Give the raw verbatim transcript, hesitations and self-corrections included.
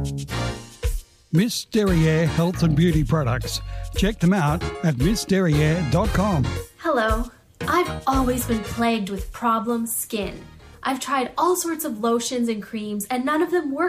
Miss Derriere Health and Beauty Products. Check them out at miss derriere dot com. Hello. I've always been plagued with problem skin. I've tried all sorts of lotions and creams, and none of them work